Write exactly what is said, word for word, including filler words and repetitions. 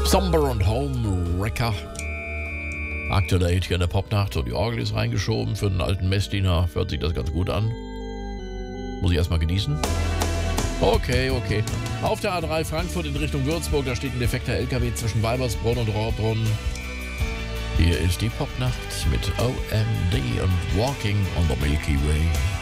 Somber und Home Wrecker. Aktueller Hit hier in der Popnacht. So, die Orgel ist reingeschoben. Für einen alten Messdiener hört sich das ganz gut an. Muss ich erstmal genießen. Okay, okay. Auf der A drei Frankfurt in Richtung Würzburg, da steht ein defekter L K W zwischen Weibersbrunn und Rohrbrunn. Hier ist die Popnacht mit O M D und Walking on the Milky Way.